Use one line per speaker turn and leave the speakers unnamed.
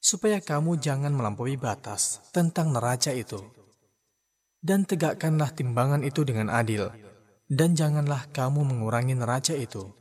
supaya kamu jangan melampaui batas tentang neraca itu. Dan tegakkanlah timbangan itu dengan adil, dan janganlah kamu mengurangi neraca itu.